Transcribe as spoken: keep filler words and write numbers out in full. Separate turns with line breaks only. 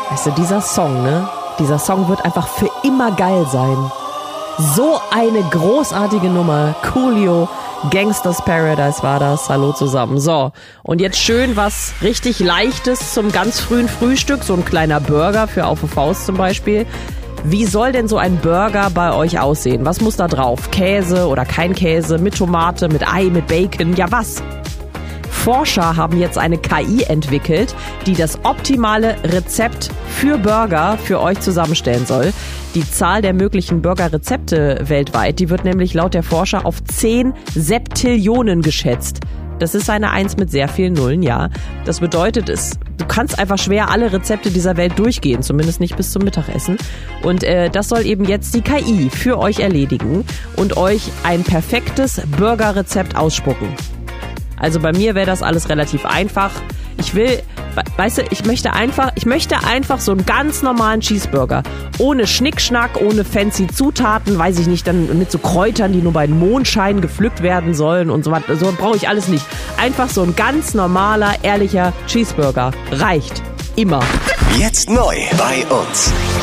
Weißt du, dieser Song, ne? Dieser Song wird einfach für immer geil sein. So eine großartige Nummer. Coolio, Gangsters Paradise war das. Hallo zusammen. So, und jetzt schön was richtig Leichtes zum ganz frühen Frühstück. So ein kleiner Burger für Auf die Faust zum Beispiel. Wie soll denn so ein Burger bei euch aussehen? Was muss da drauf? Käse oder kein Käse? Mit Tomate, mit Ei, mit Bacon? Ja, was? Forscher haben jetzt eine K I entwickelt, die das optimale Rezept für Burger für euch zusammenstellen soll. Die Zahl der möglichen Burger-Rezepte weltweit, die wird nämlich laut der Forscher auf zehn Septillionen geschätzt. Das ist eine Eins mit sehr vielen Nullen, ja. Das bedeutet es, du kannst einfach schwer alle Rezepte dieser Welt durchgehen, zumindest nicht bis zum Mittagessen. Und äh, das soll eben jetzt die K I für euch erledigen und euch ein perfektes Burger-Rezept ausspucken. Also bei mir wäre das alles relativ einfach. Ich will, weißt du, ich möchte einfach, ich möchte einfach so einen ganz normalen Cheeseburger. Ohne Schnickschnack, ohne fancy Zutaten, weiß ich nicht, dann mit so Kräutern, die nur bei Mondschein gepflückt werden sollen und so was. So brauche ich alles nicht. Einfach so ein ganz normaler, ehrlicher Cheeseburger. Reicht. Immer.
Jetzt neu bei uns.